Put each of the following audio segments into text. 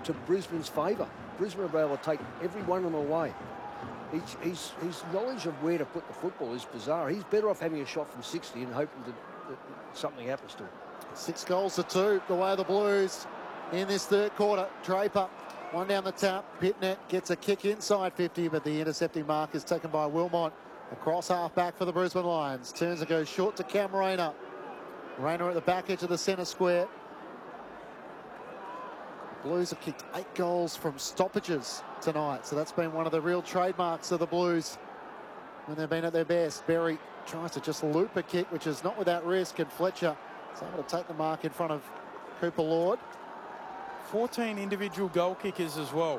to Brisbane's favour. Brisbane are able to take every one of them away. His knowledge of where to put the football is bizarre. He's better off having a shot from 60 and hoping that something happens to him. 6-2, the way of the Blues in this third quarter. Draper, one down the tap. Pitnet gets a kick inside 50, but the intercepting mark is taken by Wilmot. Across half back for the Brisbane Lions. Turns and goes short to Cam Rayner. Rayner at the back edge of the centre square. Blues have kicked 8 goals from stoppages tonight, so that's been one of the real trademarks of the Blues when they've been at their best. Berry tries to just loop a kick, which is not without risk, and Fletcher is able to take the mark in front of Cooper Lord. 14 individual goal kickers as well.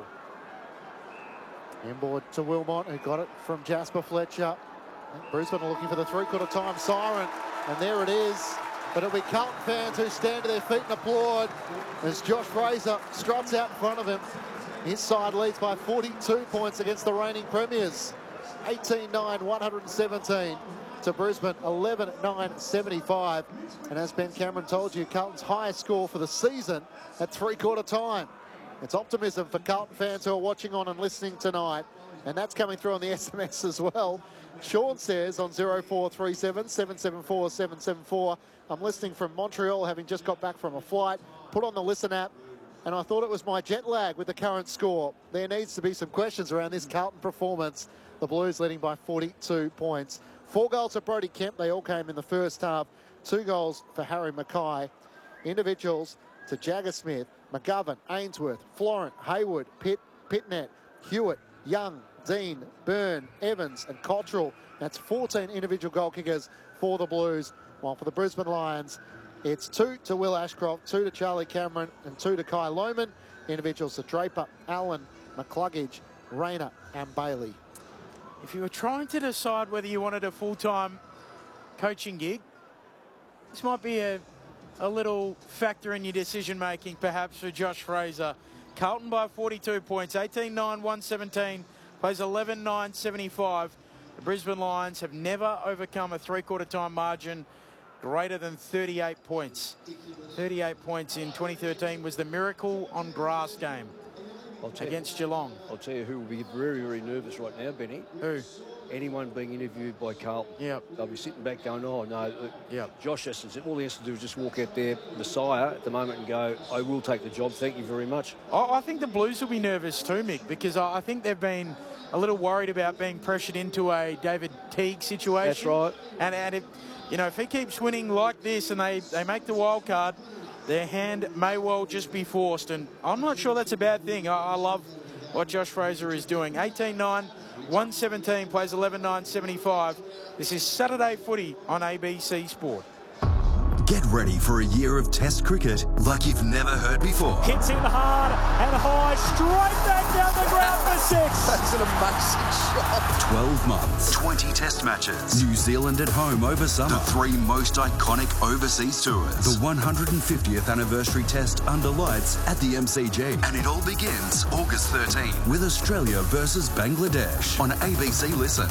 Inboard to Wilmot, who got it from Jasper Fletcher. Brisbane are looking for the three-quarter time siren, and there it is. But it'll be Carlton fans who stand to their feet and applaud as Josh Fraser struts out in front of him. His side leads by 42 points against the reigning premiers. 18-9, 117 to Brisbane, 11-9, 75. And as Ben Cameron told you, Carlton's highest score for the season at three-quarter time. It's optimism for Carlton fans who are watching on and listening tonight. And that's coming through on the SMS as well. Sean says on 0437 774 774, I'm listening from Montreal, having just got back from a flight. Put on the Listen app, and I thought it was my jet lag with the current score. There needs to be some questions around this Carlton performance. The Blues leading by 42 points. 4 goals for Brodie Kemp. They all came in the first half. 2 goals for Harry Mackay. Individuals to Jagger Smith, McGovern, Ainsworth, Florent, Hayward, Pitnet, Hewitt, Young, Dean, Byrne, Evans and Cottrell. That's 14 individual goal kickers for the Blues. While for the Brisbane Lions, it's 2 to Will Ashcroft, 2 to Charlie Cameron and 2 to Kai Lohmann. Individuals to Draper, Allen, McCluggage, Rayner and Bailey. If you were trying to decide whether you wanted a full-time coaching gig, this might be a little factor in your decision-making, perhaps, for Josh Fraser. Carlton by 42 points, 18-9, 117, plays 11-9, 75. The Brisbane Lions have never overcome a three-quarter time margin greater than 38 points. 38 points in 2013 was the Miracle on Grass game against Geelong. I'll tell you who will be very, very nervous right now, Benny. Who? Anyone being interviewed by Carlton. Yep. They'll be sitting back going, oh, no. Yep. Josh all he has to do is just walk out there, Messiah, at the moment and go, I will take the job, thank you very much. I think the Blues will be nervous too, Mick, because I think they've been a little worried about being pressured into a David Teague situation. That's right. And if, you know, if he keeps winning like this and they make the wild card, their hand may well just be forced. And I'm not sure that's a bad thing. I love what Josh Fraser is doing. 18-9, 117, plays 11-9, 75. This is Saturday Footy on ABC Sport. Get ready for a year of Test cricket like you've never heard before. Hits in hard and high, straight back down the ground for 6. That's an amazing shot. 12 months, 20 Test matches. New Zealand at home over summer. The 3 most iconic overseas tours. The 150th anniversary Test under lights at the MCG. And it all begins August 13 with Australia versus Bangladesh on ABC Listen.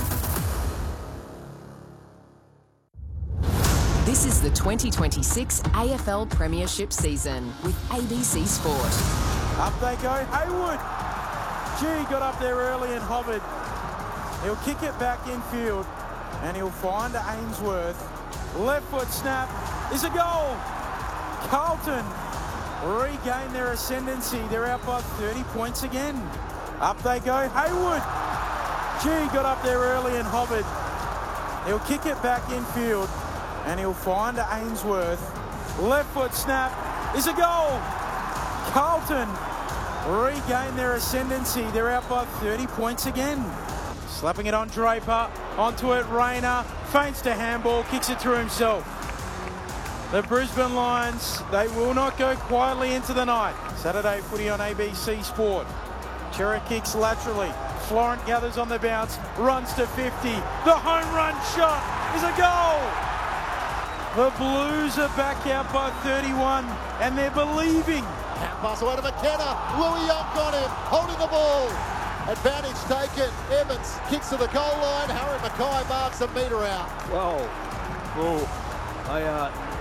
This is the 2026 AFL Premiership season with ABC Sport. Up they go, Hayward. Gee, got up there early and hovered. He'll kick it back infield and he'll find Ainsworth. Left foot snap is a goal. Carlton regain their ascendancy. They're out by 30 points again. Up they go, Hayward. Gee, got up there early and hovered. He'll kick it back infield and he'll find Ainsworth. Left foot snap is a goal. Carlton regain their ascendancy. They're out by 30 points again. Slapping it on Draper. Onto it, Rayner. Feints to handball, kicks it through himself. The Brisbane Lions, they will not go quietly into the night. Saturday Footy on ABC Sport. Chera kicks laterally. Florent gathers on the bounce, runs to 50. The home run shot is a goal. The Blues are back out by 31 and they're believing. Hand pass away to McKenna. Louis Young got him, holding the ball. Advantage taken. Evans kicks to the goal line. Harry Mackay marks a metre out. Well,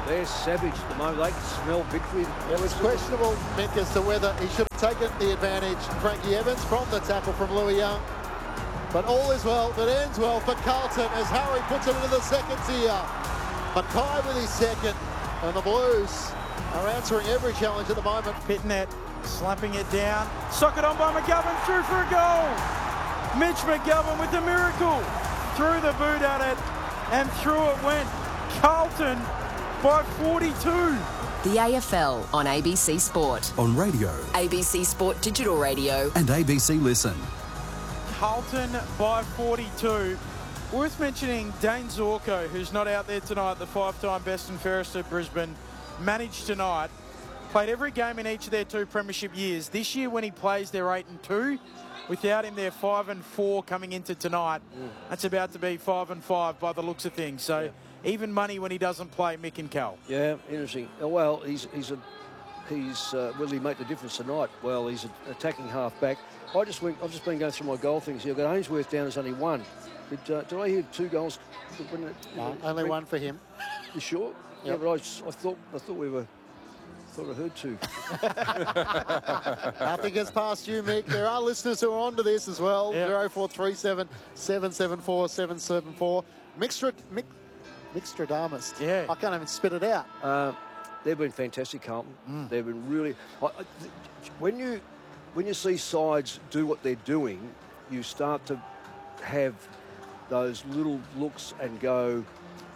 They're savage at the moment. They can smell victory. It was questionable, Mick, as to whether he should have taken the advantage. Frankie Evans from the tackle from Louis Young. But all is well that ends well for Carlton as Harry puts it into the second tier. Mackay with his second, and the Blues are answering every challenge at the moment. Pitnet slapping it down. Sock it on by McGovern, through for a goal. Mitch McGovern with the miracle. Threw the boot at it, and through it went. Carlton by 42. The AFL on ABC Sport. On radio. ABC Sport Digital Radio. And ABC Listen. Carlton by 42. Worth mentioning Dane Zorko, who's not out there tonight, the 5-time best and fairest at Brisbane, managed tonight. Played every game in each of their 2 premiership years. This year when he plays, they're 8-2. Without him, they're 5-4 coming into tonight. That's about to be 5-5 by the looks of things. So even money when he doesn't play, Mick and Cal. Yeah, interesting. Well, he's will he make the difference tonight? Well, he's an attacking half-back. I've just been going through my goal things here. I've got Ainsworth down as only 1. Did I hear 2 goals? No, only 1 for him. You sure? Yep. Yeah, but I thought we were. Thought I heard 2. Nothing gets past you, Mick. There are listeners who are onto this as well. 0437 774 774. Mixtradamus. Yeah. I can't even spit it out. They've been fantastic, Carlton. They've been really. When you see sides do what they're doing, you start to have those little looks and go,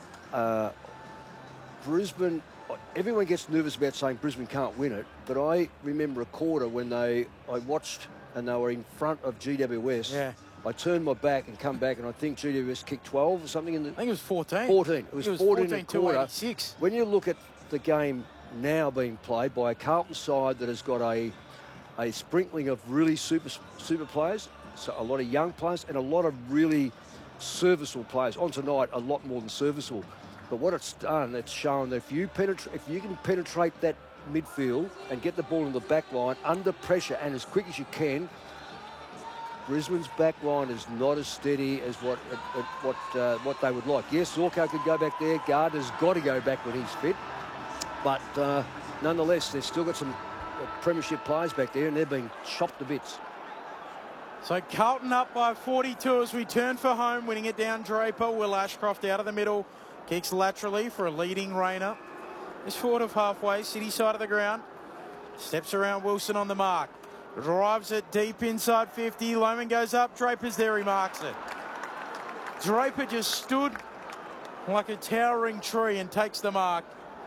Brisbane. Everyone gets nervous about saying Brisbane can't win it, but I remember a quarter when I watched and they were in front of GWS. Yeah. I turned my back and come back, and I think GWS kicked 12 or something in the. I think it was 14. 14. It was 14 in the quarter. 86. When you look at the game now being played by a Carlton side that has got a sprinkling of really super players, so a lot of young players and a lot of really serviceable players. On tonight, a lot more than serviceable. But what it's done, it's shown that if you can penetrate that midfield and get the ball in the back line under pressure and as quick as you can, Brisbane's back line is not as steady as what they would like. Yes, Zorko could go back there. Gardner's got to go back when he's fit. But nonetheless, they've still got some premiership players back there and they're being chopped to bits. So Carlton up by 42 as we turn for home, winning it down Draper. Will Ashcroft out of the middle. Kicks laterally for a leading Rayner. Is forward of halfway, city side of the ground. Steps around Wilson on the mark. Drives it deep inside 50. Lohmann goes up. Draper's there, he marks it. Draper just stood like a towering tree and takes the mark.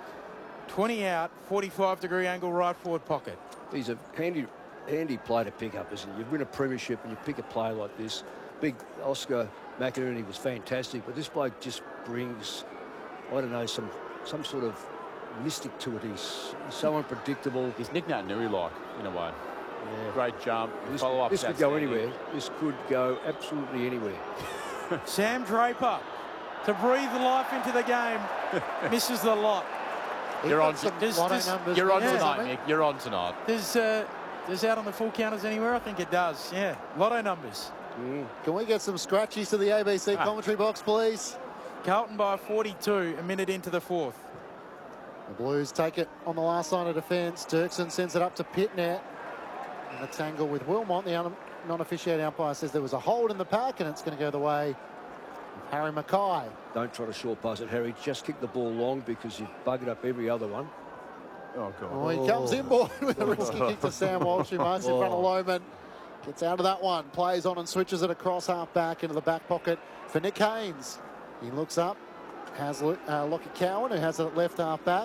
20 out, 45-degree angle right forward pocket. He's a handy play to pick up, isn't he? You win a premiership and you pick a player like this. Big Oscar McInerney was fantastic, but this bloke just brings, I don't know, some sort of mystic to it. He's so unpredictable. He's Nick Naitanui-like, in a way. Yeah. Great jump. This could go anywhere. This could go absolutely anywhere. Sam Draper to breathe life into the game. Misses the lot. You're on tonight, Nick. You're on tonight. Does out on the full counters anywhere? I think it does. Yeah. Lotto numbers. Can we get some scratchies to the ABC commentary box, please? Carlton by 42, a minute into the 4th. The Blues take it on the last line of defence. Dirksen sends it up to Pitnet. And a tangle with Wilmot. The non-officiating umpire says there was a hold in the pack and it's going to go the way of Harry Mackay. Don't try to short pass it, Harry. Just kick the ball long because you've buggered up every other one. Oh, God. Oh, he comes inboard with a risky kick to Sam Walsh, who marks in front of Lohmann. Gets out of that one, plays on and switches it across half back into the back pocket for Nick Haynes. He looks up, has Lockie Cowan, who has it at left half back.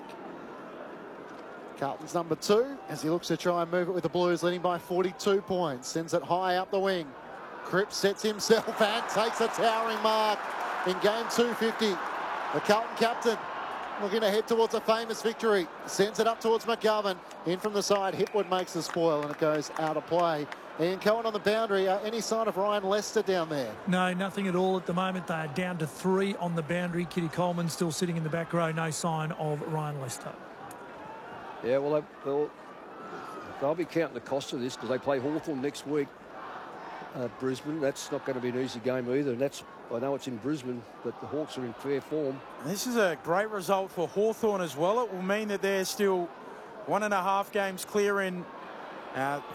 Carlton's number 2 as he looks to try and move it with the Blues, leading by 42 points. Sends it high up the wing. Cripps sets himself and takes a towering mark in game 250. The Carlton captain looking to head towards a famous victory. Sends it up towards McGovern. In from the side, Hipwood makes the spoil and it goes out of play. Ian Cohen on the boundary. Any sign of Ryan Lester down there? No, nothing at all at the moment. They are down to 3 on the boundary. Kitty Coleman still sitting in the back row. No sign of Ryan Lester. Yeah, well, they'll be counting the cost of this because they play Hawthorn next week. Brisbane. That's not going to be an easy game either. And that's, I know it's in Brisbane, but the Hawks are in fair form. This is a great result for Hawthorn as well. It will mean that they're still 1.5 games clear in